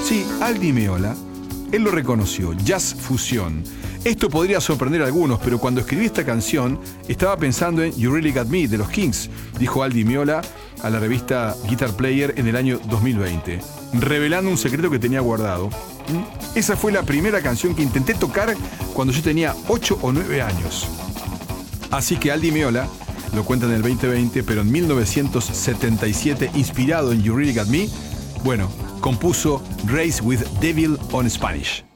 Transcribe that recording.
Sí, Aldi Meola, él lo reconoció, jazz fusión. Esto podría sorprender a algunos, pero cuando escribí esta canción estaba pensando en You Really Got Me de los Kings, dijo Aldi Meola a la revista Guitar Player en el año 2020, revelando un secreto que tenía guardado. Esa fue la primera canción que intenté tocar cuando yo tenía 8 o 9 años. Así que Aldi Meola lo cuenta en el 2020, pero en 1977, inspirado en You Really Got Me, bueno, compuso Race with Devil on Spanish.